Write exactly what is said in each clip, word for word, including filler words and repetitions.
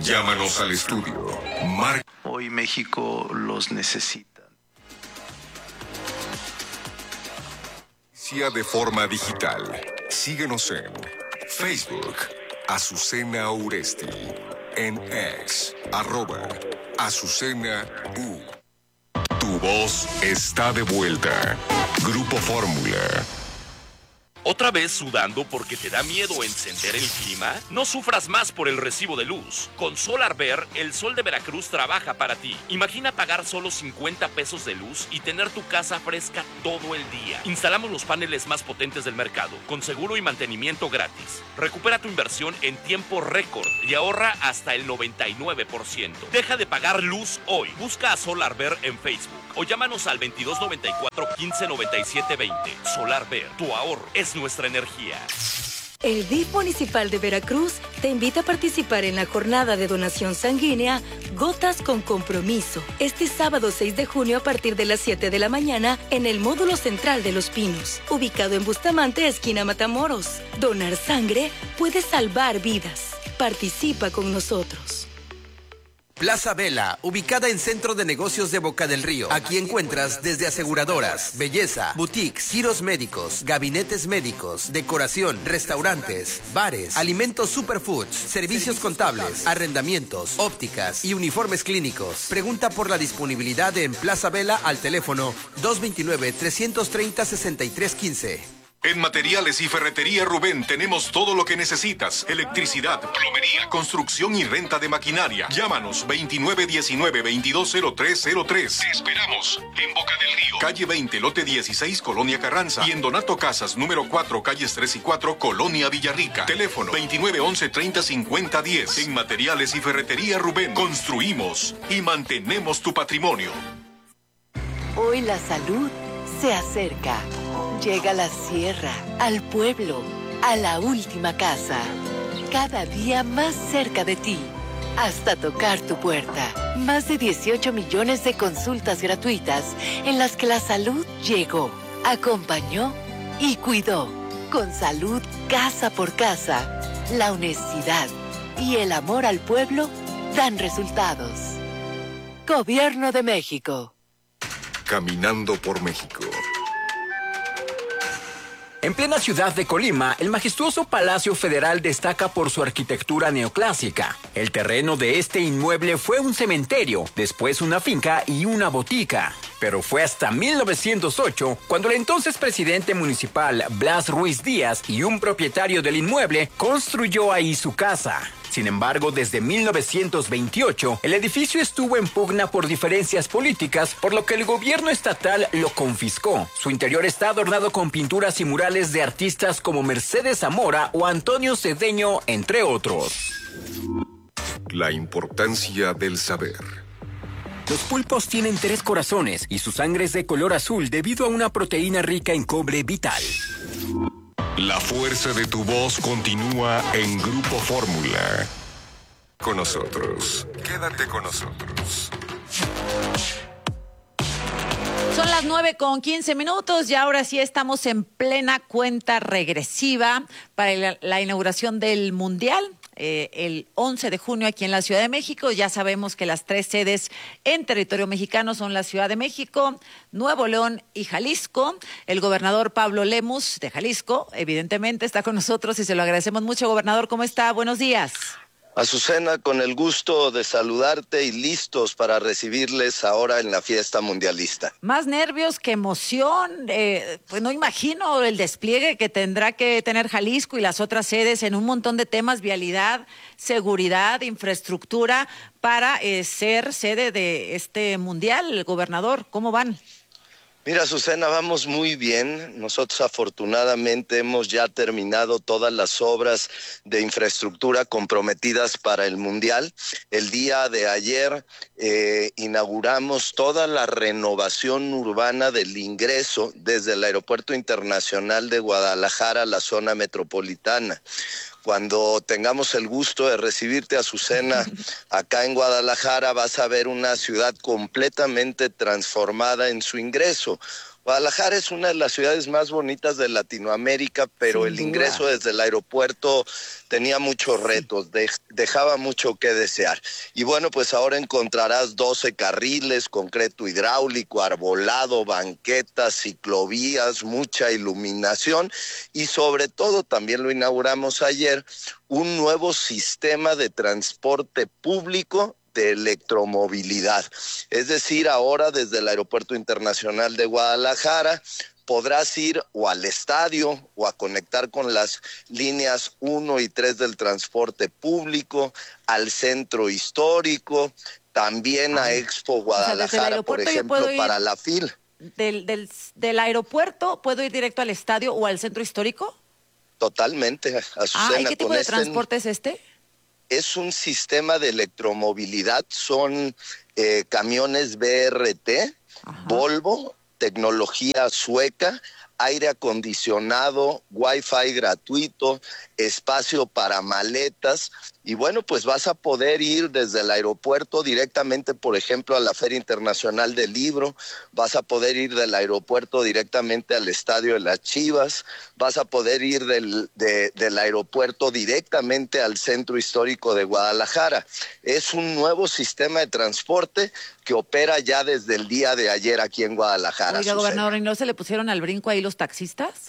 Llámanos al estudio. Mar- Hoy México los necesita. De forma digital. Síguenos en Facebook, Azucena Uresti, en X, arroba Azucena U. Tu voz está de vuelta. Grupo Fórmula. ¿Otra vez sudando porque te da miedo encender el clima? No sufras más por el recibo de luz. Con Solar Ver, el sol de Veracruz trabaja para ti. Imagina pagar solo cincuenta pesos de luz y tener tu casa fresca todo el día. Instalamos los paneles más potentes del mercado, con seguro y mantenimiento gratis. Recupera tu inversión en tiempo récord y ahorra hasta el noventa y nueve por ciento. Deja de pagar luz hoy. Busca a Solar Ver en Facebook o llámanos al veintidós noventa y cuatro, quince noventa y siete veinte. Solar Ver, tu ahorro es nuestra energía. El D I F Municipal de Veracruz te invita a participar en la jornada de donación sanguínea Gotas con Compromiso, este sábado seis de junio a partir de las siete de la mañana en el módulo central de Los Pinos, ubicado en Bustamante, esquina Matamoros. Donar sangre puede salvar vidas. Participa con nosotros. Plaza Vela, ubicada en Centro de Negocios de Boca del Río. Aquí encuentras desde aseguradoras, belleza, boutiques, giros médicos, gabinetes médicos, decoración, restaurantes, bares, alimentos superfoods, servicios contables, arrendamientos, ópticas y uniformes clínicos. Pregunta por la disponibilidad en Plaza Vela al teléfono dos veintinueve, trescientos treinta, sesenta y tres quince. En Materiales y Ferretería Rubén tenemos todo lo que necesitas. Electricidad, plomería, construcción y renta de maquinaria. Llámanos veintinueve diecinueve, veintidós cero tres cero tres. Te esperamos en Boca del Río. Calle veinte, lote dieciséis, Colonia Carranza. Y en Donato Casas, número cuatro, calles tres y cuatro, Colonia Villarrica. Teléfono veintinueve once, treinta cincuenta diez. En Materiales y Ferretería Rubén construimos y mantenemos tu patrimonio. Hoy la salud se acerca. Llega a la sierra, al pueblo, a la última casa. Cada día más cerca de ti, hasta tocar tu puerta. Más de dieciocho millones de consultas gratuitas en las que la salud llegó, acompañó y cuidó. Con salud casa por casa, la honestidad y el amor al pueblo dan resultados. Gobierno de México. Caminando por México. En plena ciudad de Colima, el majestuoso Palacio Federal destaca por su arquitectura neoclásica. El terreno de este inmueble fue un cementerio, después una finca y una botica. Pero fue hasta mil novecientos ocho cuando el entonces presidente municipal Blas Ruiz Díaz y un propietario del inmueble construyó ahí su casa. Sin embargo, desde mil novecientos veintiocho, el edificio estuvo en pugna por diferencias políticas, por lo que el gobierno estatal lo confiscó. Su interior está adornado con pinturas y murales de artistas como Mercedes Zamora o Antonio Cedeño, entre otros. La importancia del saber. Los pulpos tienen tres corazones y su sangre es de color azul debido a una proteína rica en cobre vital. La fuerza de tu voz continúa en Grupo Fórmula. Con nosotros. Quédate con nosotros. Son las nueve con quince minutos y ahora sí estamos en plena cuenta regresiva para la, la inauguración del Mundial. Eh, el once de junio aquí en la Ciudad de México. Ya sabemos que las tres sedes en territorio mexicano son la Ciudad de México, Nuevo León y Jalisco. El gobernador Pablo Lemus de Jalisco, evidentemente, está con nosotros y se lo agradecemos mucho. Gobernador, ¿cómo está? Buenos días. Azucena, con el gusto de saludarte y listos para recibirles ahora en la fiesta mundialista. Más nervios que emoción, eh, pues no imagino el despliegue que tendrá que tener Jalisco y las otras sedes en un montón de temas, vialidad, seguridad, infraestructura, para eh, ser sede de este mundial. Gobernador, ¿cómo van? Mira, Azucena, vamos muy bien. Nosotros afortunadamente hemos ya terminado todas las obras de infraestructura comprometidas para el Mundial. El día de ayer eh, inauguramos toda la renovación urbana del ingreso desde el Aeropuerto Internacional de Guadalajara a la zona metropolitana. Cuando tengamos el gusto de recibirte, Azucena, acá en Guadalajara, vas a ver una ciudad completamente transformada en su ingreso. Guadalajara es una de las ciudades más bonitas de Latinoamérica, pero Sin el duda. ingreso desde el aeropuerto tenía muchos retos, de, dejaba mucho que desear. Y bueno, pues ahora encontrarás doce carriles, concreto hidráulico, arbolado, banquetas, ciclovías, mucha iluminación y sobre todo, también lo inauguramos ayer, un nuevo sistema de transporte público de electromovilidad. Es decir, ahora desde el Aeropuerto Internacional de Guadalajara podrás ir o al estadio o a conectar con las líneas uno y tres del transporte público, al centro histórico, también a Expo Guadalajara, o sea, por ejemplo, para la fila. Del, del, ¿Del aeropuerto puedo ir directo al estadio o al centro histórico? Totalmente, Azucena. Ah, ¿y qué tipo de este transporte es este? Es un sistema de electromovilidad, son eh, camiones B R T, Ajá. Volvo, tecnología sueca, aire acondicionado, wifi gratuito, espacio para maletas y bueno, pues vas a poder ir desde el aeropuerto directamente, por ejemplo, a la Feria Internacional del Libro, vas a poder ir del aeropuerto directamente al Estadio de las Chivas, vas a poder ir del, de, del aeropuerto directamente al Centro Histórico de Guadalajara. Es un nuevo sistema de transporte que opera ya desde el día de ayer aquí en Guadalajara. Oiga, gobernador, ¿y no se le pusieron al brinco ahí los taxistas?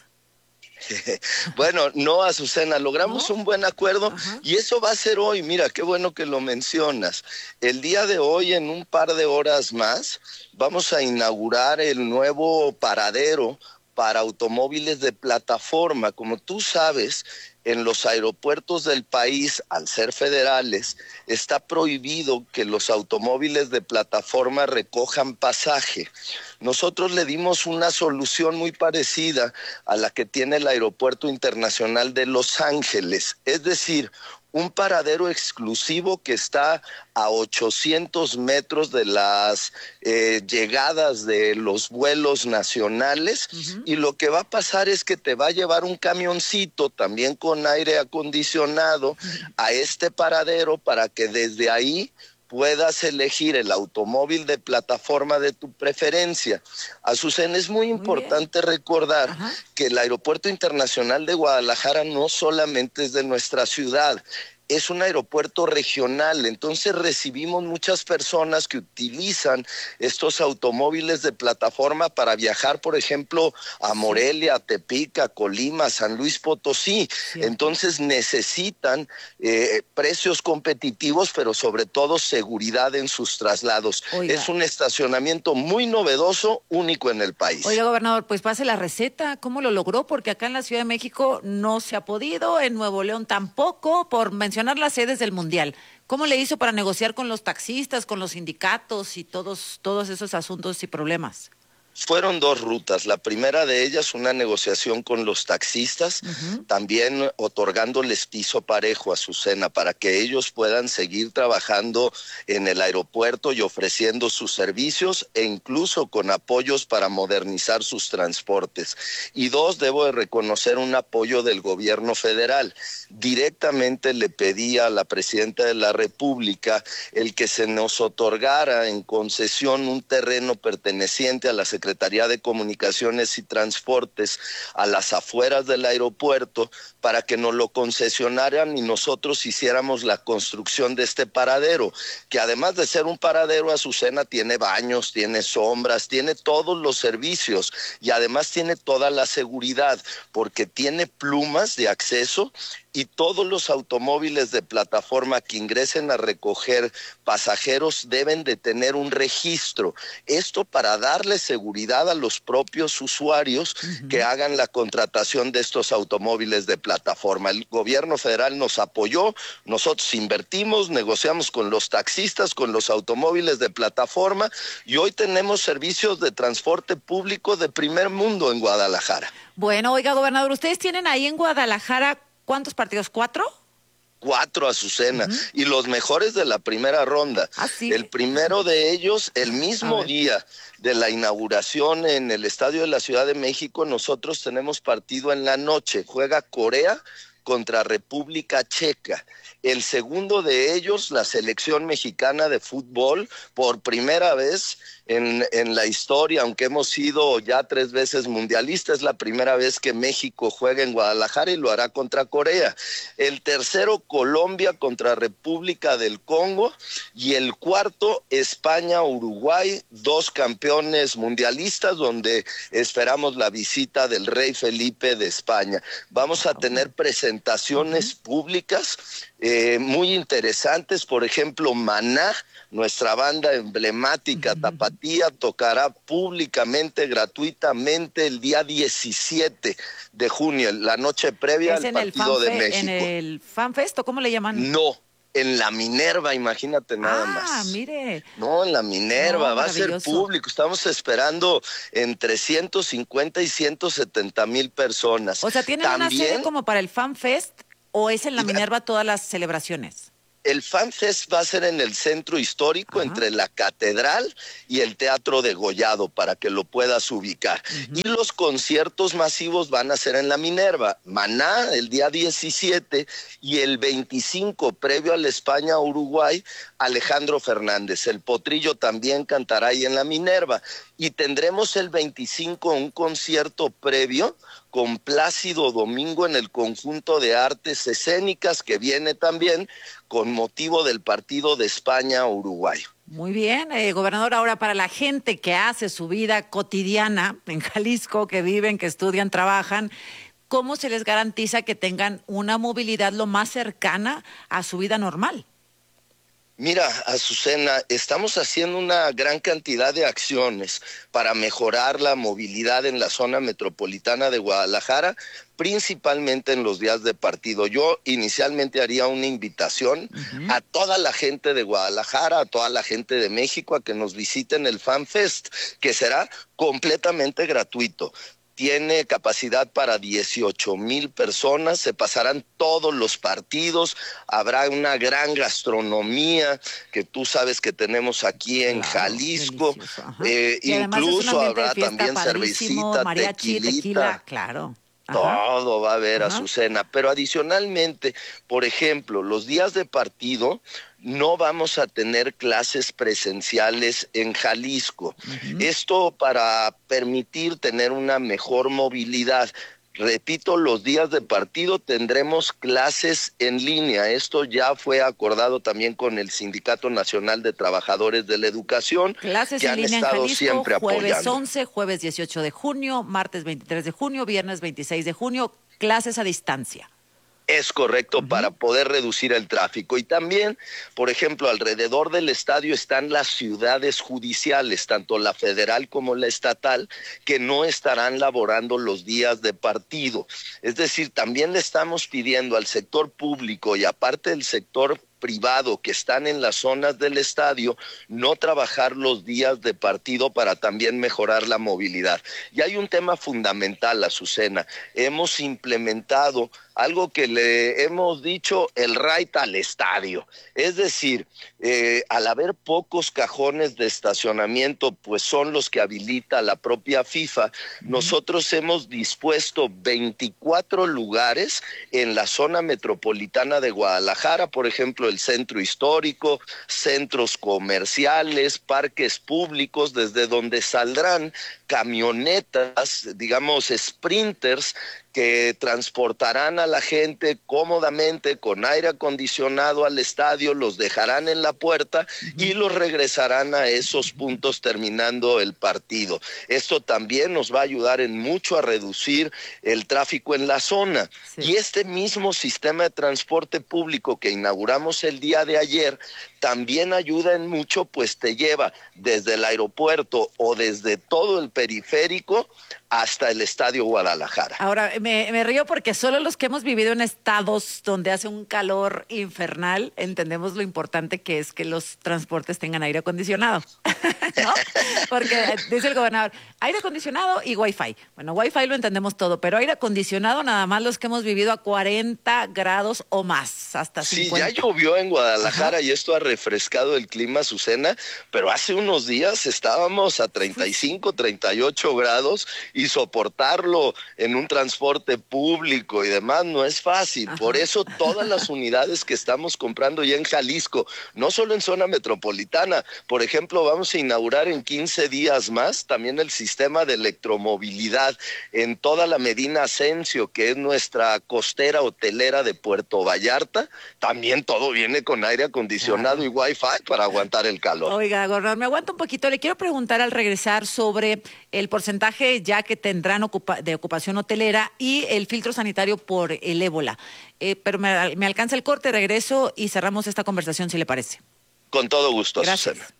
Bueno, no, Azucena, logramos ¿No? un buen acuerdo Ajá. y eso va a ser hoy. Mira, qué bueno que lo mencionas. El día de hoy, en un par de horas más, vamos a inaugurar el nuevo paradero para automóviles de plataforma. Como tú sabes, en los aeropuertos del país, al ser federales, está prohibido que los automóviles de plataforma recojan pasaje. Nosotros le dimos una solución muy parecida a la que tiene el Aeropuerto Internacional de Los Ángeles, es decir, un paradero exclusivo que está a ochocientos metros de las eh, llegadas de los vuelos nacionales uh-huh. y lo que va a pasar es que te va a llevar un camioncito también con aire acondicionado uh-huh. a este paradero para que desde ahí puedas elegir el automóvil de plataforma de tu preferencia. Azucena, es muy importante muy recordar Ajá. que el Aeropuerto Internacional de Guadalajara no solamente es de nuestra ciudad, es un aeropuerto regional, entonces recibimos muchas personas que utilizan estos automóviles de plataforma para viajar, por ejemplo, a Morelia, a Tepic, a Colima, a San Luis Potosí. Sí. Entonces necesitan eh, precios competitivos, pero sobre todo seguridad en sus traslados. Oiga. Es un estacionamiento muy novedoso, único en el país. Oiga, gobernador, pues pase la receta, ¿cómo lo logró? Porque acá en la Ciudad de México no se ha podido, en Nuevo León tampoco, por mencionar las sedes del Mundial. ¿Cómo le hizo para negociar con los taxistas, con los sindicatos y todos, todos esos asuntos y problemas? Fueron dos rutas. La primera de ellas, una negociación con los taxistas, uh-huh. también otorgándoles piso parejo a Azucena para que ellos puedan seguir trabajando en el aeropuerto y ofreciendo sus servicios e incluso con apoyos para modernizar sus transportes. Y dos, debo de reconocer un apoyo del gobierno federal. Directamente le pedí a la presidenta de la República el que se nos otorgara en concesión un terreno perteneciente a la Secretaría Secretaría de Comunicaciones y Transportes a las afueras del aeropuerto para que nos lo concesionaran y nosotros hiciéramos la construcción de este paradero, que además de ser un paradero, Azucena, tiene baños, tiene sombras, tiene todos los servicios y además tiene toda la seguridad porque tiene plumas de acceso y todos los automóviles de plataforma que ingresen a recoger pasajeros deben de tener un registro. Esto para darle seguridad a los propios usuarios uh-huh. que hagan la contratación de estos automóviles de plataforma. El gobierno federal nos apoyó, nosotros invertimos, negociamos con los taxistas, con los automóviles de plataforma y hoy tenemos servicios de transporte público de primer mundo en Guadalajara. Bueno, oiga, gobernador, ustedes tienen ahí en Guadalajara ¿cuántos partidos? ¿Cuatro? Cuatro, Azucena, uh-huh. y los mejores de la primera ronda. ¿Ah, sí? El primero de ellos, el mismo día de la inauguración en el Estadio de la Ciudad de México, nosotros tenemos partido en la noche. Juega Corea contra República Checa. El segundo de ellos, la selección mexicana de fútbol, por primera vez en, en la historia, aunque hemos sido ya tres veces mundialistas, es la primera vez que México juega en Guadalajara y lo hará contra Corea. El tercero, Colombia contra República del Congo, y el cuarto, España-Uruguay, dos campeones mundialistas, donde esperamos la visita del rey Felipe de España. Vamos a tener presentaciones públicas eh, muy interesantes, por ejemplo, Maná, nuestra banda emblemática tapatía, tocará públicamente, gratuitamente, el día diecisiete de junio, la noche previa al partido de México. ¿En el FanFest o cómo le llaman? No, en la Minerva, imagínate nada ah, más. Ah, mire. No, en la Minerva, no, va a ser público. Estamos esperando entre ciento cincuenta y ciento setenta mil personas. O sea, ¿tienen También, una sede como para el FanFest o es en la Minerva todas las celebraciones? El FanFest va a ser en el centro histórico, ajá, entre la catedral y el Teatro Degollado, para que lo puedas ubicar. Uh-huh. Y los conciertos masivos van a ser en la Minerva. Maná el día diecisiete y el veinticinco, previo al España-Uruguay, Alejandro Fernández. El Potrillo también cantará ahí en la Minerva. Y tendremos el veinticinco un concierto previo con Plácido Domingo en el Conjunto de Artes Escénicas, que viene también con motivo del partido de España-Uruguay. Muy bien, eh, gobernador, ahora para la gente que hace su vida cotidiana en Jalisco, que viven, que estudian, trabajan, ¿cómo se les garantiza que tengan una movilidad lo más cercana a su vida normal? Mira, Azucena, estamos haciendo una gran cantidad de acciones para mejorar la movilidad en la zona metropolitana de Guadalajara, principalmente en los días de partido. Yo inicialmente haría una invitación uh-huh. a toda la gente de Guadalajara, a toda la gente de México, a que nos visiten el FanFest, que será completamente gratuito. Tiene capacidad para dieciocho mil personas, se pasarán todos los partidos, habrá una gran gastronomía que tú sabes que tenemos aquí en claro, Jalisco, eh, incluso habrá también cervecita, mariachi, tequilita, tequila, claro. Ajá. Todo va a haber, Ajá. Azucena, pero adicionalmente, por ejemplo, los días de partido no vamos a tener clases presenciales en Jalisco. Uh-huh. Esto para permitir tener una mejor movilidad. Repito, los días de partido tendremos clases en línea. Esto ya fue acordado también con el Sindicato Nacional de Trabajadores de la Educación, clases que en han línea estado en Jalisco, siempre jueves apoyando. once, jueves dieciocho de junio, martes veintitrés de junio, viernes veintiséis de junio, clases a distancia. Es correcto, uh-huh. para poder reducir el tráfico. Y también, por ejemplo, alrededor del estadio están las ciudades judiciales, tanto la federal como la estatal, que no estarán laborando los días de partido. Es decir, también le estamos pidiendo al sector público y aparte del sector privado que están en las zonas del estadio, no trabajar los días de partido para también mejorar la movilidad. Y hay un tema fundamental, Azucena. Hemos implementado algo que le hemos dicho el right al estadio. Es decir, eh, al haber pocos cajones de estacionamiento, pues son los que habilita la propia FIFA, nosotros hemos dispuesto veinticuatro lugares en la zona metropolitana de Guadalajara, por ejemplo, el centro histórico, centros comerciales, parques públicos, desde donde saldrán camionetas, digamos, sprinters, que transportarán a la gente cómodamente con aire acondicionado al estadio, los dejarán en la puerta y los regresarán a esos puntos terminando el partido. Esto también nos va a ayudar en mucho a reducir el tráfico en la zona. Sí. Y este mismo sistema de transporte público que inauguramos el día de ayer también ayuda en mucho, pues te lleva desde el aeropuerto o desde todo el periférico hasta el Estadio Guadalajara. Ahora, me, me río porque solo los que hemos vivido en estados donde hace un calor infernal entendemos lo importante que es que los transportes tengan aire acondicionado, ¿no? Porque dice el gobernador, aire acondicionado y wifi. Bueno, wifi lo entendemos todo, pero aire acondicionado nada más los que hemos vivido a cuarenta grados o más, hasta cincuenta. Sí, ya llovió en Guadalajara. Ajá. Y esto ha refrescado el clima, Azucena, pero hace unos días estábamos a treinta y cinco, treinta y ocho grados y soportarlo en un transporte público y demás no es fácil. Ajá. Por eso todas las unidades que estamos comprando ya en Jalisco, no solo en zona metropolitana, por ejemplo, vamos a inaugurar inaugurar en quince días más también el sistema de electromovilidad en toda la Medina Ascencio, que es nuestra costera hotelera de Puerto Vallarta. También todo viene con aire acondicionado ah. y wifi para aguantar el calor. Oiga, gobernador, me aguanta un poquito. Le quiero preguntar al regresar sobre el porcentaje ya que tendrán ocupa- de ocupación hotelera y el filtro sanitario por el ébola. Eh, pero me, me alcanza el corte, regreso y cerramos esta conversación, si le parece. Con todo gusto, gracias. Azucena.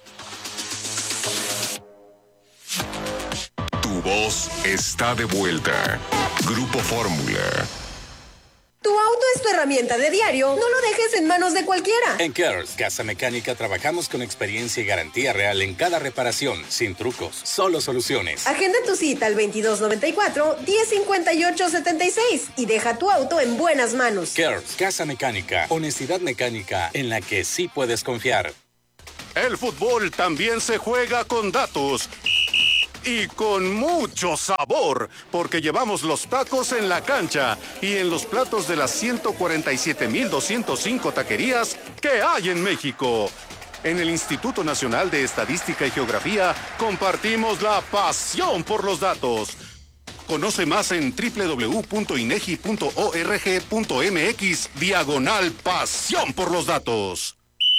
Tu voz está de vuelta. Grupo Fórmula. Tu auto es tu herramienta de diario, no lo dejes en manos de cualquiera. En Cares Casa Mecánica trabajamos con experiencia y garantía real en cada reparación, sin trucos, solo soluciones. Agenda tu cita al veintidós noventa y cuatro, diez cincuenta y ocho setenta y seis y deja tu auto en buenas manos. Cares Casa Mecánica, honestidad mecánica en la que sí puedes confiar. El fútbol también se juega con datos. Y con mucho sabor, porque llevamos los tacos en la cancha y en los platos de las ciento cuarenta y siete mil doscientos cinco taquerías que hay en México. En el Instituto Nacional de Estadística y Geografía compartimos la pasión por los datos. Conoce más en doble u doble u doble u punto inegi punto org punto mx diagonal pasión por los datos.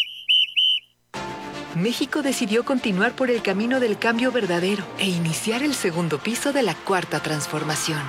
México decidió continuar por el camino del cambio verdadero e iniciar el segundo piso de la Cuarta Transformación.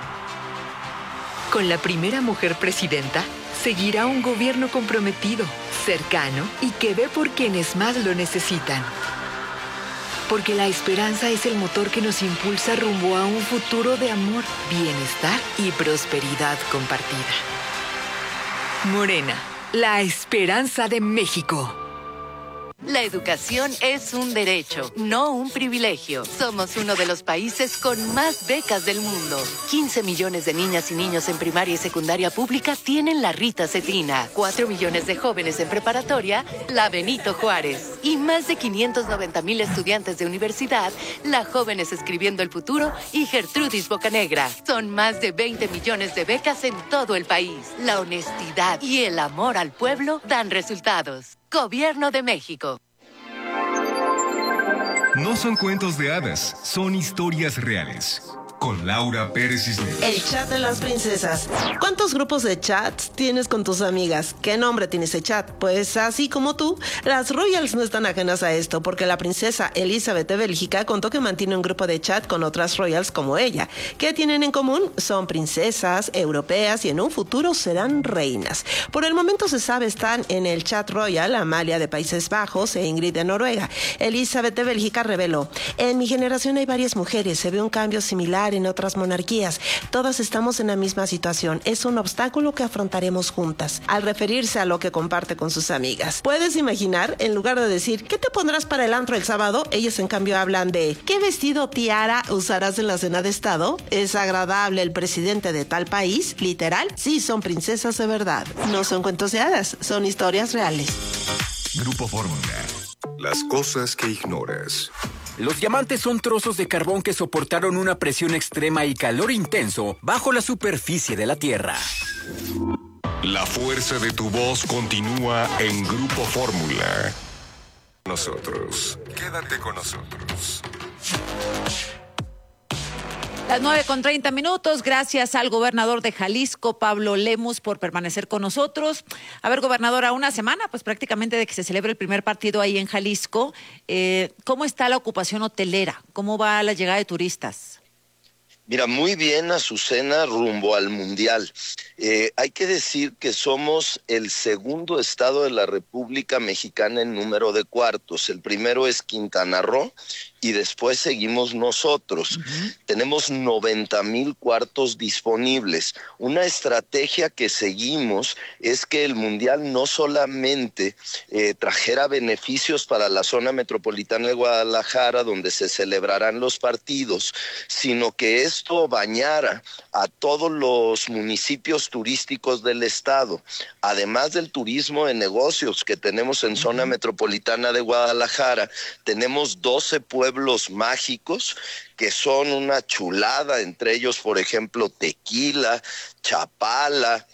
Con la primera mujer presidenta, seguirá un gobierno comprometido, cercano y que ve por quienes más lo necesitan. Porque la esperanza es el motor que nos impulsa rumbo a un futuro de amor, bienestar y prosperidad compartida. Morena, la esperanza de México. La educación es un derecho, no un privilegio. Somos uno de los países con más becas del mundo. quince millones de niñas y niños en primaria y secundaria pública tienen la Rita Cetina. cuatro millones de jóvenes en preparatoria, la Benito Juárez. Y más de quinientos noventa mil estudiantes de universidad, la Jóvenes Escribiendo el Futuro y Gertrudis Bocanegra. Son más de veinte millones de becas en todo el país. La honestidad y el amor al pueblo dan resultados. Gobierno de México. No son cuentos de hadas, son historias reales. Con Laura Pérez Cisneros. El chat de las princesas. ¿Cuántos grupos de chats tienes con tus amigas? ¿Qué nombre tiene ese chat? Pues así como tú, las royals no están ajenas a esto, porque la princesa Elizabeth de Bélgica contó que mantiene un grupo de chat con otras royals como ella. ¿Qué tienen en común? Son princesas europeas y en un futuro serán reinas. Por el momento se sabe están en el chat royal Amalia de Países Bajos e Ingrid de Noruega. Elizabeth de Bélgica reveló: en mi generación hay varias mujeres, se ve un cambio similar en otras monarquías. Todas estamos en la misma situación. Es un obstáculo que afrontaremos juntas. Al referirse a lo que comparte con sus amigas. ¿Puedes imaginar? En lugar de decir, ¿qué te pondrás para el antro el sábado? Ellas en cambio hablan de, ¿qué vestido tiara usarás en la cena de estado? ¿Es agradable el presidente de tal país? ¿Literal? Sí, son princesas de verdad. No son cuentos de hadas, son historias reales. Grupo Fórmula. Las cosas que ignoras. Los diamantes son trozos de carbón que soportaron una presión extrema y calor intenso bajo la superficie de la Tierra. La fuerza de tu voz continúa en Grupo Fórmula. Nosotros. Quédate con nosotros. Las nueve con treinta minutos, gracias al gobernador de Jalisco, Pablo Lemus, por permanecer con nosotros. A ver, gobernador, a una semana, pues prácticamente de que se celebre el primer partido ahí en Jalisco, eh, ¿cómo está la ocupación hotelera? ¿Cómo va la llegada de turistas? Mira, muy bien, Azucena, rumbo al Mundial. Eh, hay que decir que somos el segundo estado de la República Mexicana en número de cuartos. El primero es Quintana Roo y después seguimos nosotros. Uh-huh. Tenemos noventa mil cuartos disponibles. Una estrategia que seguimos es que el Mundial no solamente eh, trajera beneficios para la zona metropolitana de Guadalajara, donde se celebrarán los partidos, sino que esto bañara a todos los municipios turísticos del estado, además del turismo de negocios que tenemos en zona metropolitana de Guadalajara. Tenemos doce pueblos mágicos que son una chulada, entre ellos, por ejemplo, Tequila, Chapala,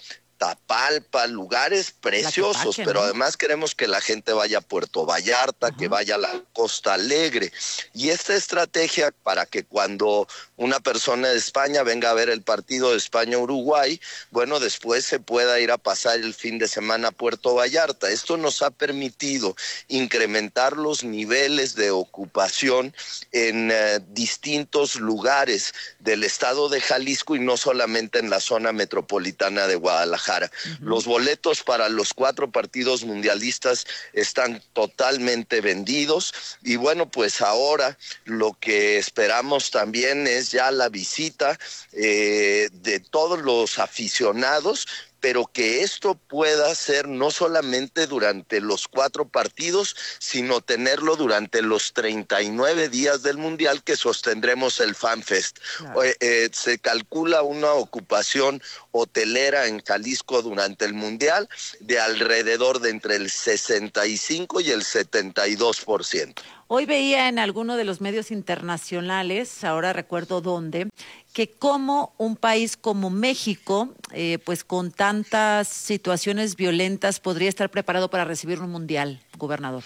Tapalpa, lugares preciosos, pero ¿no? Además queremos que la gente vaya a Puerto Vallarta, uh-huh. que vaya a la Costa Alegre. Y esta estrategia para que cuando una persona de España venga a ver el partido de España-Uruguay, bueno, después se pueda ir a pasar el fin de semana a Puerto Vallarta. Esto nos ha permitido incrementar los niveles de ocupación en eh, distintos lugares del estado de Jalisco y no solamente en la zona metropolitana de Guadalajara. Uh-huh. Los boletos para los cuatro partidos mundialistas están totalmente vendidos y bueno, pues ahora lo que esperamos también es ya la visita eh, de todos los aficionados, pero que esto pueda ser no solamente durante los cuatro partidos, sino tenerlo durante los treinta y nueve días del Mundial que sostendremos el FanFest. Claro. Eh, eh, se calcula una ocupación hotelera en Jalisco durante el Mundial de alrededor de entre el sesenta y cinco y el setenta y dos por ciento. Hoy veía en alguno de los medios internacionales, ahora recuerdo dónde, que como un país como México, eh, pues con tantas situaciones violentas, podría estar preparado para recibir un mundial, gobernador.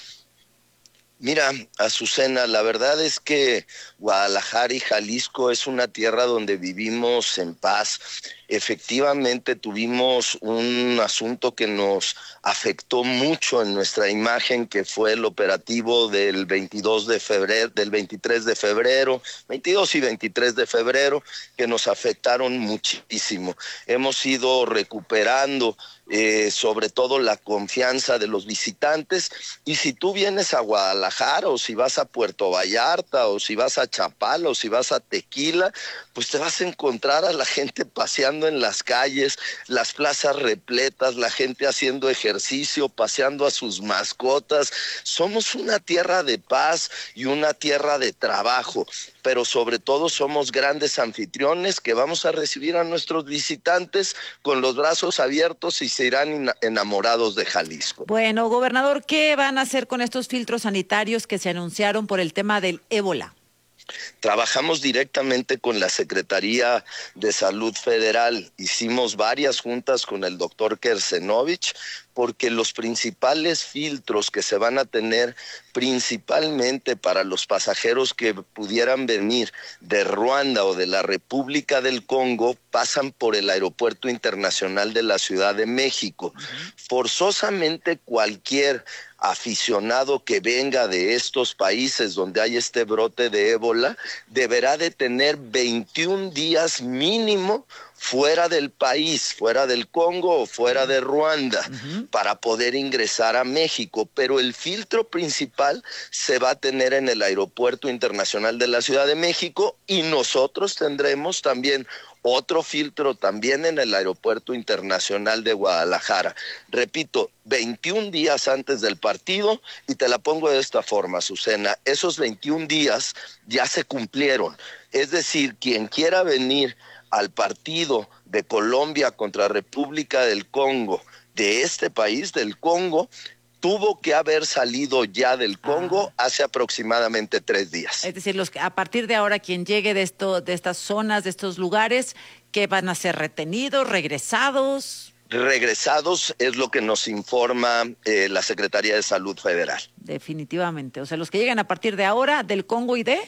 Mira, Azucena, la verdad es que Guadalajara y Jalisco es una tierra donde vivimos en paz. Efectivamente tuvimos un asunto que nos afectó mucho en nuestra imagen, que fue el operativo del veintidós de febrero, del veintitrés de febrero, veintidós y veintitrés de febrero, que nos afectaron muchísimo. Hemos ido recuperando eh, sobre todo la confianza de los visitantes, y si tú vienes a Guadalajara o si vas a Puerto Vallarta o si vas a Chapala o si vas a Tequila, pues te vas a encontrar a la gente paseando en las calles, las plazas repletas, la gente haciendo ejercicio, paseando a sus mascotas. Somos una tierra de paz y una tierra de trabajo, pero sobre todo somos grandes anfitriones que vamos a recibir a nuestros visitantes con los brazos abiertos y se irán enamorados de Jalisco. Bueno, gobernador, ¿qué van a hacer con estos filtros sanitarios que se anunciaron por el tema del ébola? Trabajamos directamente con la Secretaría de Salud Federal. Hicimos varias juntas con el doctor Kersenovich, porque los principales filtros que se van a tener principalmente para los pasajeros que pudieran venir de Ruanda o de la República del Congo pasan por el Aeropuerto Internacional de la Ciudad de México. Uh-huh. Forzosamente cualquier aficionado que venga de estos países donde hay este brote de ébola deberá de tener veintiún días mínimo fuera del país, fuera del Congo o fuera de Ruanda, uh-huh, para poder ingresar a México. Pero el filtro principal se va a tener en el Aeropuerto Internacional de la Ciudad de México, y nosotros tendremos también otro filtro también en el Aeropuerto Internacional de Guadalajara. Repito, veintiún días antes del partido, y te la pongo de esta forma, Azucena, esos veintiún días ya se cumplieron. Es decir, quien quiera venir al partido de Colombia contra República del Congo, de este país, del Congo, tuvo que haber salido ya del Congo ah. hace aproximadamente tres días. Es decir, los que, a partir de ahora, quien llegue de esto, de estas zonas, de estos lugares, ¿que van a ser retenidos, regresados? Regresados es lo que nos informa eh, la Secretaría de Salud Federal. Definitivamente. O sea, los que llegan a partir de ahora del Congo y de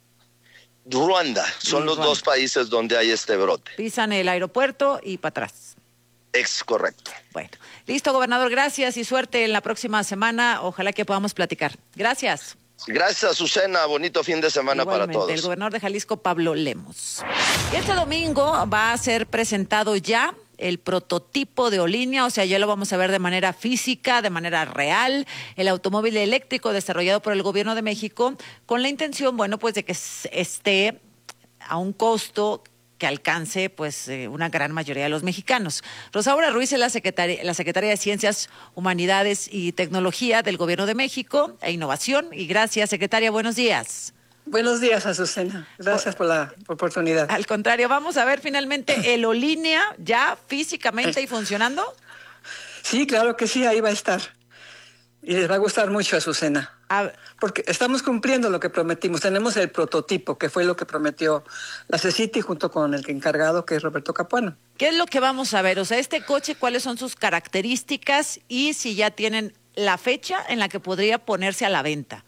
Ruanda, son los dos países donde hay este brote. Pisan el aeropuerto y para atrás. Es correcto. Bueno, listo, gobernador, gracias y suerte en la próxima semana. Ojalá que podamos platicar. Gracias. Gracias, Azucena. Bonito fin de semana para todos. El gobernador de Jalisco, Pablo Lemos. Este domingo va a ser presentado ya el prototipo de Olinnia, o sea, ya lo vamos a ver de manera física, de manera real, el automóvil eléctrico desarrollado por el gobierno de México, con la intención, bueno, pues de que esté a un costo que alcance pues eh, una gran mayoría de los mexicanos. Rosaura Ruiz es la secretaria, la secretaria de Ciencias, Humanidades y Tecnología del Gobierno de México e Innovación. Y gracias, secretaria, buenos días. Buenos días, Azucena. Gracias por la oportunidad. Al contrario, vamos a ver finalmente el Olinnia ya físicamente y funcionando. Sí, claro que sí, ahí va a estar. Y les va a gustar mucho, Azucena. Porque estamos cumpliendo lo que prometimos. Tenemos el prototipo, que fue lo que prometió la CECITI junto con el encargado, que es Roberto Capuano. ¿Qué es lo que vamos a ver? O sea, este coche, ¿cuáles son sus características y si ya tienen la fecha en la que podría ponerse a la venta?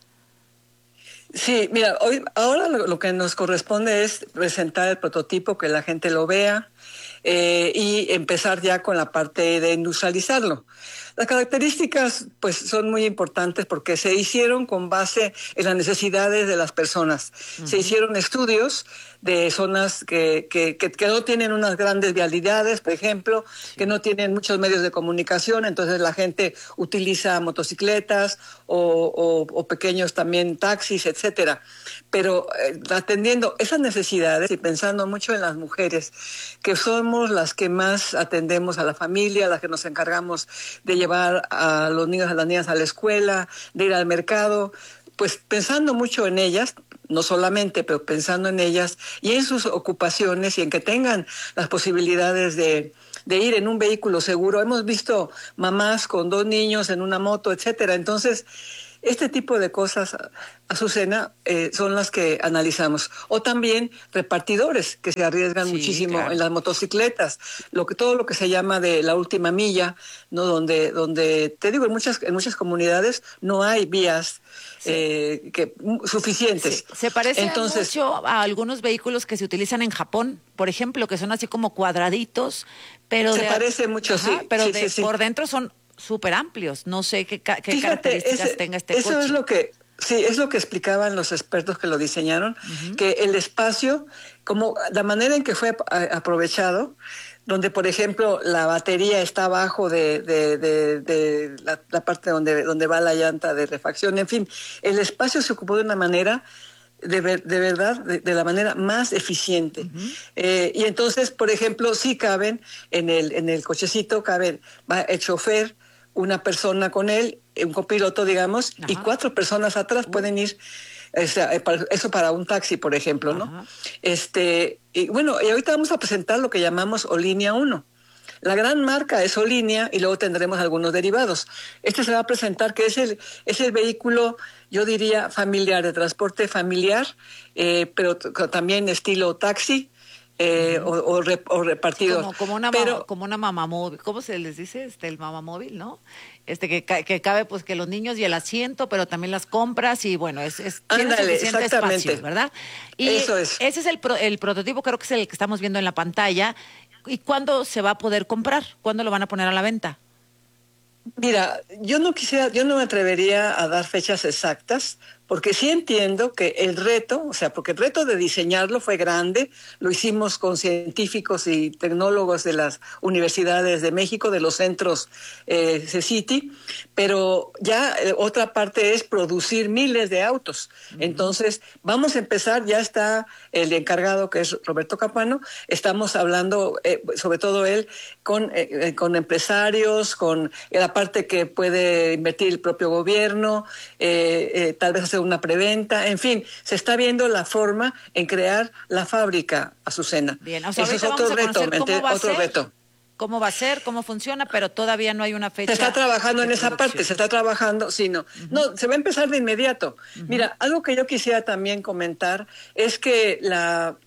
Sí, mira, hoy, ahora lo, lo que nos corresponde es presentar el prototipo, que la gente lo vea eh, y empezar ya con la parte de industrializarlo. Las características, pues, son muy importantes porque se hicieron con base en las necesidades de las personas. Uh-huh. Se hicieron estudios de zonas que, que, que, que no tienen unas grandes vialidades, por ejemplo, sí. que no tienen muchos medios de comunicación, entonces la gente utiliza motocicletas o, o, o pequeños también taxis, etcétera. Pero eh, atendiendo esas necesidades y pensando mucho en las mujeres, que somos las que más atendemos a la familia, las que nos encargamos de llevar a los niños, a las niñas a la escuela, de ir al mercado, pues pensando mucho en ellas, no solamente, pero pensando en ellas y en sus ocupaciones y en que tengan las posibilidades de, de ir en un vehículo seguro. Hemos visto mamás con dos niños en una moto, etcétera. Entonces, este tipo de cosas, Azucena, eh, son las que analizamos. O también repartidores que se arriesgan sí, muchísimo claro. en las motocicletas, lo que todo lo que se llama de la última milla, no, donde, donde te digo, en muchas, en muchas comunidades no hay vías sí. eh, que suficientes. Sí. Se parece Entonces, mucho a algunos vehículos que se utilizan en Japón, por ejemplo, que son así como cuadraditos, pero se de, parece mucho, ajá, sí. Pero sí, de, sí, sí. por dentro son súper amplios. No sé qué, qué Fíjate, características ese, tenga este eso coche. Eso es lo que, sí, es lo que explicaban los expertos que lo diseñaron, uh-huh. que el espacio, como la manera en que fue aprovechado, donde, por ejemplo, la batería está abajo de, de, de, de la, la parte donde, donde va la llanta de refacción, en fin, el espacio se ocupó de una manera De, ver, de verdad, de, de la manera más eficiente. Uh-huh. Eh, y entonces, por ejemplo, sí caben en el, en el cochecito, caben va el chofer, una persona con él, un copiloto, digamos, Ajá. y cuatro personas atrás uh-huh. pueden ir. O sea, eso para un taxi, por ejemplo, ¿no? Ajá. Este, y bueno, y ahorita vamos a presentar lo que llamamos O-Línea uno. La gran marca es O-Línea y luego tendremos algunos derivados. Este se va a presentar que es el, es el vehículo, yo diría, familiar, de transporte familiar, eh, pero t- también estilo taxi eh, uh-huh. o, o, re, o repartidor. Como, como una pero, mamá, como una mamá móvil, ¿cómo se les dice? Este, el mamá móvil, ¿no? Este que, que cabe pues que los niños y el asiento, pero también las compras y bueno, es, es tiene Ándale, suficiente espacio, ¿verdad? Y eso es. Ese es el, pro, el prototipo, creo que es el que estamos viendo en la pantalla. ¿Y cuándo se va a poder comprar? ¿Cuándo lo van a poner a la venta? Mira, yo no quisiera, yo no me atrevería a dar fechas exactas, porque sí entiendo que el reto, o sea, porque el reto de diseñarlo fue grande, lo hicimos con científicos y tecnólogos de las universidades de México, de los centros eh, CECITI, pero ya eh, otra parte es producir miles de autos. Uh-huh. Entonces, vamos a empezar, ya está el encargado, que es Roberto Capuano, estamos hablando, eh, sobre todo él, con, eh, con empresarios, con la parte que puede invertir el propio gobierno, eh, eh, tal vez hacer una preventa, en fin, se está viendo la forma en crear la fábrica, Azucena. Bien, o sea, ese es otro reto, cómo va otro a ser, reto. cómo va a ser, cómo funciona, pero todavía no hay una fecha. Se está trabajando en esa parte, se está trabajando, sí, no, uh-huh. no, se va a empezar de inmediato. Uh-huh. Mira, algo que yo quisiera también comentar es que la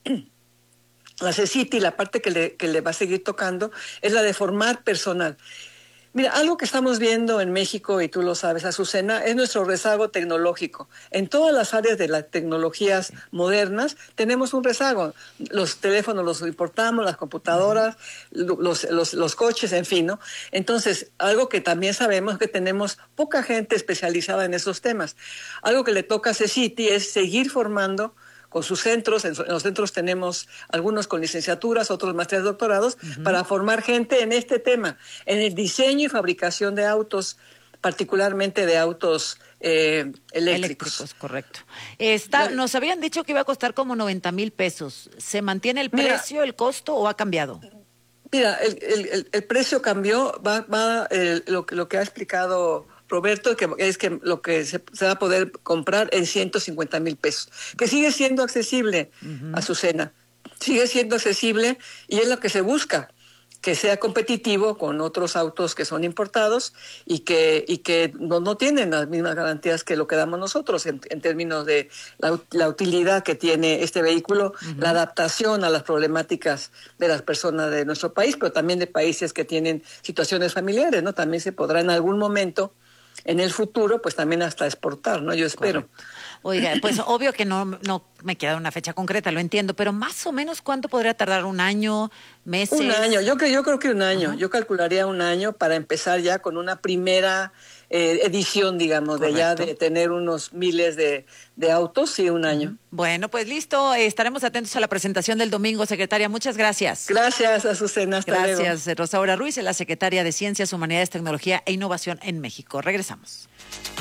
la CECITI, la parte que le, que le va a seguir tocando, es la de formar personal. Mira, algo que estamos viendo en México, y tú lo sabes, Azucena, es nuestro rezago tecnológico. En todas las áreas de las tecnologías modernas tenemos un rezago. Los teléfonos los importamos, las computadoras, los, los, los coches, en fin, ¿no? Entonces, algo que también sabemos es que tenemos poca gente especializada en esos temas. Algo que le toca a CECITI es seguir formando con sus centros. En los centros tenemos algunos con licenciaturas, otros maestrías, doctorados, uh-huh. para formar gente en este tema, en el diseño y fabricación de autos, particularmente de autos eh, eléctricos. Eléctricos, correcto. Está, ya, nos habían dicho que iba a costar como noventa mil pesos. ¿Se mantiene el mira, precio, el costo o ha cambiado? Mira, el, el, el precio cambió, va, va el, lo, lo que ha explicado Roberto, que es que lo que se, se va a poder comprar en ciento cincuenta mil pesos, que sigue siendo accesible, uh-huh. Azucena, sigue siendo accesible y es lo que se busca. que sea competitivo con otros autos que son importados y que, y que no, no tienen las mismas garantías que lo que damos nosotros en, en términos de la, la utilidad que tiene este vehículo, uh-huh. la adaptación a las problemáticas de las personas de nuestro país, pero también de países que tienen situaciones familiares, ¿no? También se podrá en algún momento, en el futuro, pues también hasta exportar, ¿no? Yo espero. Correcto. Oiga, pues obvio que no, no me queda una fecha concreta, lo entiendo, pero más o menos ¿cuánto podría tardar? ¿Un año? ¿Meses? Un año, yo, yo creo que un año. Uh-huh. Yo calcularía un año para empezar ya con una primera eh, edición, digamos, Correcto. de ya de tener unos miles de, de autos, sí, un año. Uh-huh. Bueno, pues listo, eh, estaremos atentos a la presentación del domingo, secretaria. Muchas gracias. Gracias, Azucena. Hasta Gracias, luego. Rosaura Ruiz, la secretaria de Ciencias, Humanidades, Tecnología e Innovación en México. Regresamos.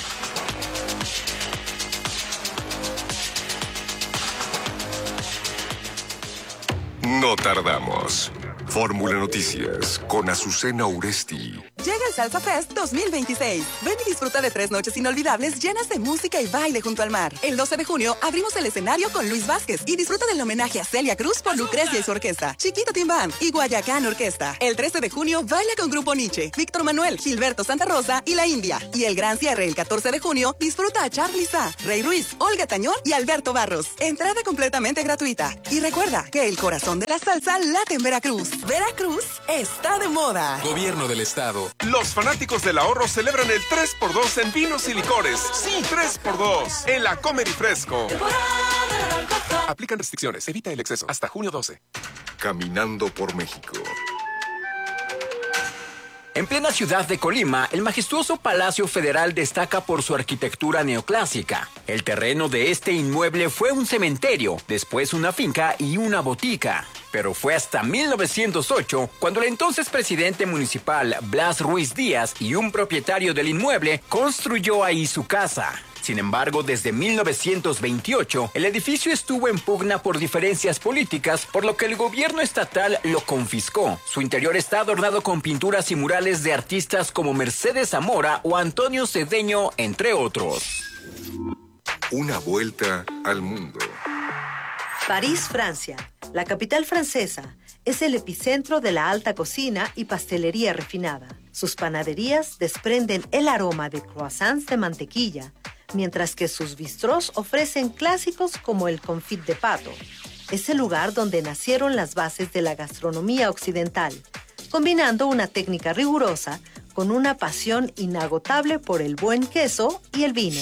No tardamos. Fórmula Noticias con Azucena Uresti. Llega el Salsa Fest dos mil veintiséis. Ven y disfruta de tres noches inolvidables llenas de música y baile junto al mar. El doce de junio abrimos el escenario con Luis Vázquez y disfruta del homenaje a Celia Cruz por Lucrecia y su orquesta, Chiquito Tim Band y Guayacán Orquesta. El trece de junio baila con Grupo Nietzsche, Víctor Manuel, Gilberto Santa Rosa y La India. Y el gran cierre el catorce de junio disfruta a Charly Sá, Rey Ruiz, Olga Tañón y Alberto Barros. Entrada completamente gratuita. Y recuerda que el corazón de la salsa late en Veracruz. Veracruz está de moda. Gobierno del Estado. Los fanáticos del ahorro celebran el tres por dos en vinos y licores. Sí, tres por dos en la Comer y Fresco. Aplican restricciones. Evita el exceso. Hasta junio doce. Caminando por México. En plena ciudad de Colima, el majestuoso Palacio Federal destaca por su arquitectura neoclásica. El terreno de este inmueble fue un cementerio, después una finca y una botica. Pero fue hasta mil novecientos ocho cuando el entonces presidente municipal Blas Ruiz Díaz y un propietario del inmueble construyó ahí su casa. Sin embargo, desde mil novecientos veintiocho, el edificio estuvo en pugna por diferencias políticas, por lo que el gobierno estatal lo confiscó. Su interior está adornado con pinturas y murales de artistas como Mercedes Zamora o Antonio Cedeño, entre otros. Una vuelta al mundo. París, Francia. La capital francesa es el epicentro de la alta cocina y pastelería refinada. Sus panaderías desprenden el aroma de croissants de mantequilla, mientras que sus bistrós ofrecen clásicos como el confit de pato. Es el lugar donde nacieron las bases de la gastronomía occidental, combinando una técnica rigurosa con una pasión inagotable por el buen queso y el vino.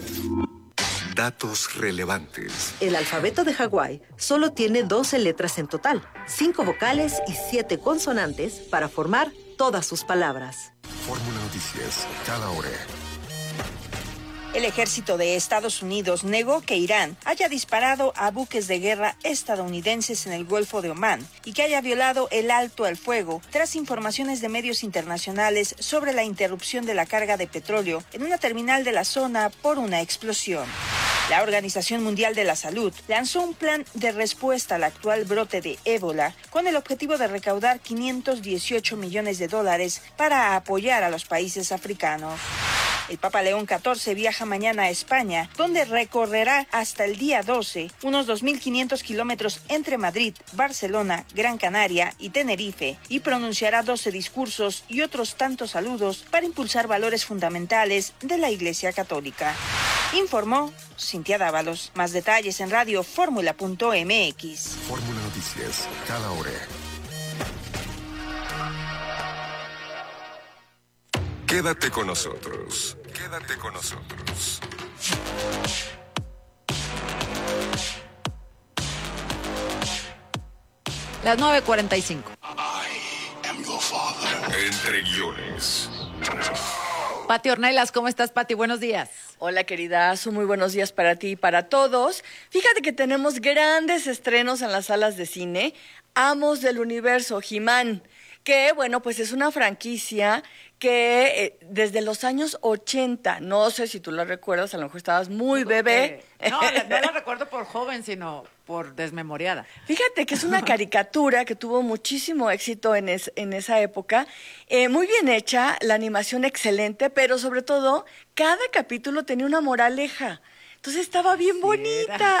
Datos relevantes. El alfabeto de Hawái solo tiene doce letras en total, cinco vocales y siete consonantes para formar todas sus palabras. Fórmula Noticias, cada hora. El ejército de Estados Unidos negó que Irán haya disparado a buques de guerra estadounidenses en el Golfo de Omán y que haya violado el alto al fuego tras informaciones de medios internacionales sobre la interrupción de la carga de petróleo en una terminal de la zona por una explosión. La Organización Mundial de la Salud lanzó un plan de respuesta al actual brote de ébola con el objetivo de recaudar quinientos dieciocho millones de dólares para apoyar a los países africanos. El Papa León catorce viaja mañana a España, donde recorrerá hasta el día doce unos dos mil quinientos kilómetros entre Madrid, Barcelona, Gran Canaria y Tenerife y pronunciará doce discursos y otros tantos saludos para impulsar valores fundamentales de la Iglesia Católica. Informó Cintia Dávalos. Más detalles en radio fórmula punto m x. Fórmula Noticias, cada hora. Quédate con nosotros. Quédate con nosotros. Las nueve cuarenta y cinco. Entre guiones. Pati Ornelas, ¿cómo estás, Pati? Buenos días. Hola, querida Azu, muy buenos días para ti y para todos. Fíjate que tenemos grandes estrenos en las salas de cine. Amos del Universo, He-Man, que, bueno, pues es una franquicia que eh, desde los años ochenta, no sé si tú la recuerdas, a lo mejor estabas muy bebé. Eh, no, no la recuerdo por joven, sino por desmemoriada. Fíjate que es una caricatura que tuvo muchísimo éxito en, es, en esa época, eh, muy bien hecha, la animación excelente, pero sobre todo, cada capítulo tenía una moraleja. Entonces estaba bien bonita.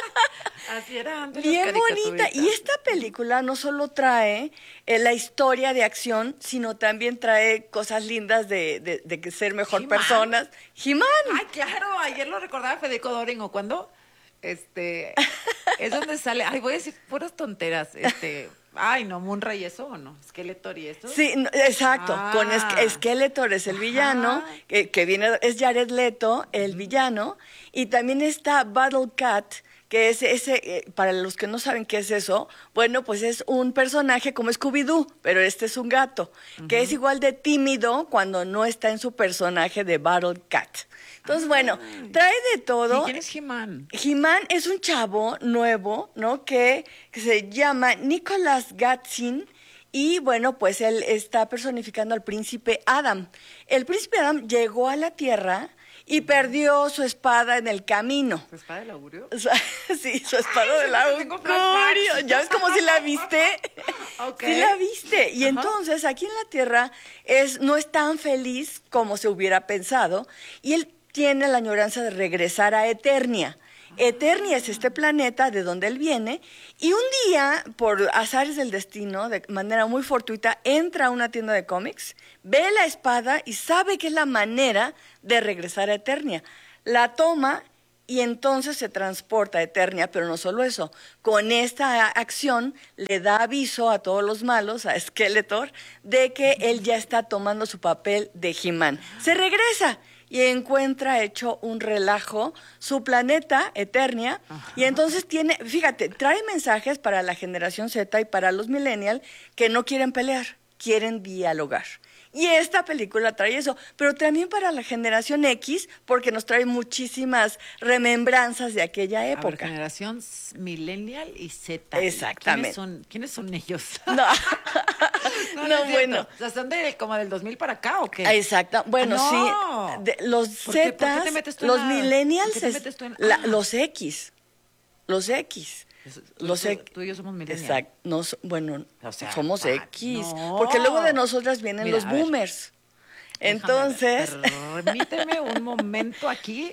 Así era antes. Bien bonita. Y esta película no solo trae eh, la historia de acción, sino también trae cosas lindas de, de, de ser mejor He-Man. personas. He-Man. Ay, claro, ayer lo recordaba Federico Doren, ¿o cuándo? Este, es donde sale, ay, voy a decir puras tonteras, este, ay, no, Munra y eso, ¿o no? Skeletor y eso. Sí, no, exacto, Ah. con es Skeletor es el villano, que, que viene, es Jared Leto, el villano, y también está Battle Cat, que es ese, eh, para los que no saben qué es eso, bueno, pues es un personaje como Scooby-Doo, pero este es un gato, que es igual de tímido cuando no está en su personaje de Battle Cat. Entonces, bueno, trae de todo. ¿Y quién es He-Man? He-Man es un chavo nuevo, ¿no? Que, que se llama Nicholas Gatzin. Y bueno, pues él está personificando al príncipe Adam. El príncipe Adam llegó a la Tierra y perdió su espada en el camino. ¿Su espada del augurio? Sí, su espada del tengo augurio. flashbacks. ¿Ya ves cómo si la viste? Ok. Sí la viste. Y Ajá. entonces aquí en la Tierra es, no es tan feliz como se hubiera pensado. Y él tiene la añoranza de regresar a Eternia. Eternia es este planeta de donde él viene, y un día, por azares del destino, de manera muy fortuita, entra a una tienda de cómics, ve la espada y sabe que es la manera de regresar a Eternia. La toma y entonces se transporta a Eternia, pero no solo eso, con esta acción le da aviso a todos los malos, a Skeletor, de que él ya está tomando su papel de He-Man. Se regresa y encuentra hecho un relajo su planeta, Eternia, Ajá. y entonces tiene, fíjate, trae mensajes para la generación Z y para los millennials que no quieren pelear, quieren dialogar. Y esta película trae eso, pero también para la generación X, porque nos trae muchísimas remembranzas de aquella época. A ver, generación millennial y Z. Exactamente. ¿Quiénes son, ¿quiénes son ellos? No, no, no es bueno. O sea, ¿son de, como del dos mil para acá o qué? Exacto. Bueno, ah, no. sí. De, los Z, los millennials, es, en... la, ah. los X. Los X. Los tú, X. tú y yo somos millennials. Exacto. Nos, bueno, o sea, somos pa, X. No. Porque luego de nosotras vienen Mira, los boomers. Entonces. Permíteme un momento aquí.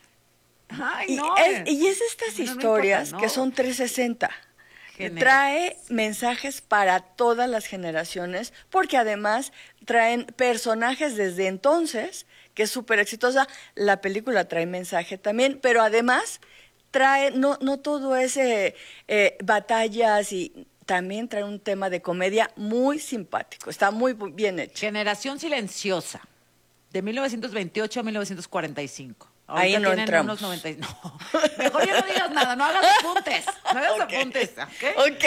Ay, y, no. es, y es estas no, historias no importa, no. que son trescientos sesenta. Genera. Trae mensajes para todas las generaciones, porque además traen personajes desde entonces, que es súper exitosa. La película trae mensaje también, pero además trae, no, no todo es eh, eh, batallas, y también trae un tema de comedia muy simpático. Está muy bien hecho. Generación silenciosa, de mil novecientos veintiocho a mil novecientos cuarenta y cinco. Ahorita ahí no entramos. Unos noventa... No, mejor ya no digas nada, no hagas apuntes, no hagas okay. apuntes, ¿ok? Ok.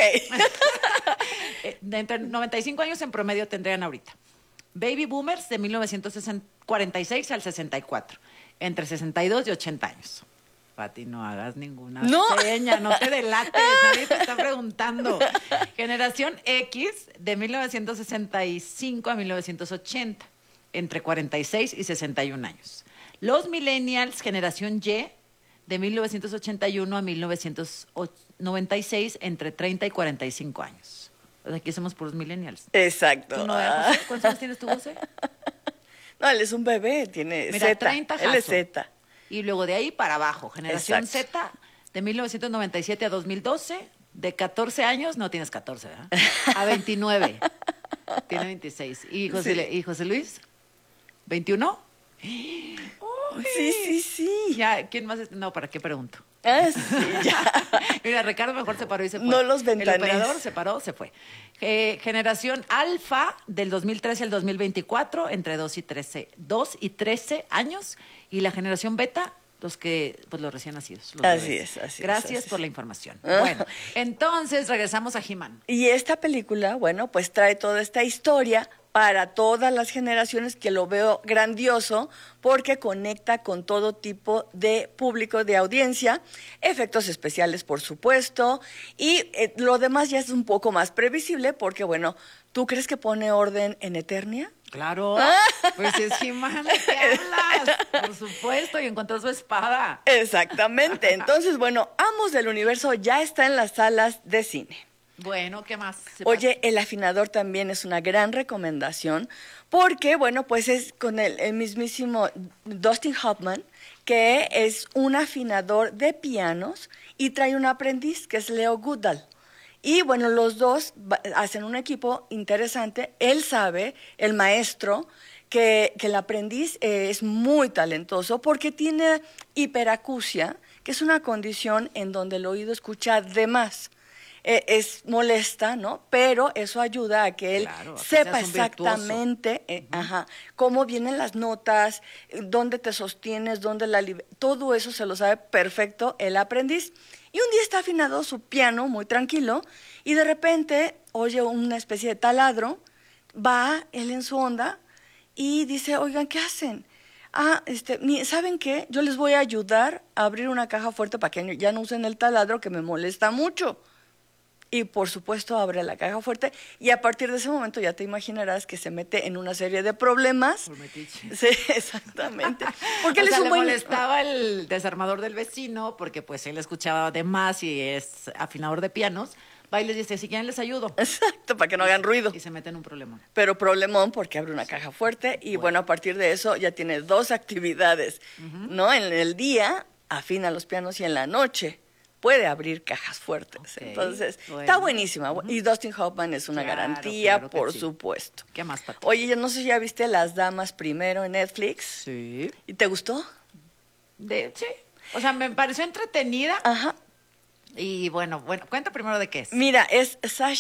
De entre noventa y cinco años en promedio tendrían ahorita. Baby Boomers de mil novecientos cuarenta y seis al sesenta y cuatro, entre sesenta y dos y ochenta años. Pati, no hagas ninguna no. seña, no te delates, nadie te está preguntando. Generación X de mil novecientos sesenta y cinco a mil novecientos ochenta, entre cuarenta y seis y sesenta y un años. Los millennials, generación Y, de mil novecientos ochenta y uno a mil novecientos noventa y seis, entre treinta y cuarenta y cinco años. O sea, aquí somos puros millennials. Exacto. ¿Tú no, José? ¿Cuántos años tienes tú, José? No, él es un bebé, tiene Mira, Z. treinta Él es Z. Y luego de ahí para abajo, generación Exacto. Z, de mil novecientos noventa y siete a dos mil doce, de catorce años, no tienes catorce, ¿verdad? A veintinueve, tiene veintiséis. ¿Y José, sí. ¿Y José Luis? ¿veintiuno? Uy. Sí, sí, sí. Ya, ¿quién más? Es? No, ¿para qué pregunto? Ah, sí, ya. Mira, Ricardo mejor se paró y se fue. No los ventanés. El operador se paró, se fue. Eh, generación Alfa, del dos mil trece al dos mil veinticuatro, entre dos y trece, dos y trece años. Y la generación Beta, los que, pues los recién nacidos. Los así bebés. es, así Gracias es. Así por es. la información. Bueno, entonces regresamos a He-Man. Y esta película, bueno, pues trae toda esta historia para todas las generaciones, que lo veo grandioso porque conecta con todo tipo de público, de audiencia, efectos especiales, por supuesto, y eh, lo demás ya es un poco más previsible porque, bueno, ¿tú crees que pone orden en Eternia? Claro, pues es He-Man, ¿de qué hablas? Por supuesto, y encontró su espada. Exactamente, entonces, bueno, Amos del Universo ya está en las salas de cine. Bueno, ¿qué más? Oye, El Afinador también es una gran recomendación Porque, bueno, pues es con el, el mismísimo Dustin Hoffman, que es un afinador de pianos y trae un aprendiz que es Leo Goodall. Y bueno, los dos hacen un equipo interesante. Él sabe, el maestro, que, que el aprendiz eh, es muy talentoso porque tiene hiperacusia, que es una condición en donde el oído escucha de más. Eh, es molesta, ¿no? Pero eso ayuda a que él claro, a que sepa seas un exactamente eh, uh-huh. ajá, cómo vienen las notas, dónde te sostienes, dónde la... Todo eso se lo sabe perfecto el aprendiz. Y un día está afinado su piano, muy tranquilo, y de repente oye una especie de taladro, va él en su onda y dice, oigan, ¿qué hacen? Ah, este, ¿saben qué? Yo les voy a ayudar a abrir una caja fuerte para que ya no usen el taladro, que me molesta mucho. Y por supuesto abre la caja fuerte y a partir de ese momento ya te imaginarás que se mete en una serie de problemas. Por metiche. Sí, exactamente. Porque o él sea, es un le buen... molestaba el desarmador del vecino porque pues él escuchaba de más y es afinador de pianos. Va y les dice, si quieren les ayudo. Exacto, para que no hagan ruido. Y se mete en un problemón. Pero problemón porque abre una caja fuerte y bueno, bueno a partir de eso ya tiene dos actividades, uh-huh. ¿no? En el día afina los pianos y en la noche puede abrir cajas fuertes. Okay, entonces, bueno. Está buenísima. Uh-huh. Y Dustin Hoffman es una claro, garantía, claro por sí. supuesto. ¿Qué más, Pati? Oye, yo no sé si ya viste Las Damas Primero en Netflix. Sí. ¿Y te gustó? De, sí. O sea, me pareció entretenida. Ajá. Y bueno, bueno, cuenta primero de qué es. Mira, es Sasha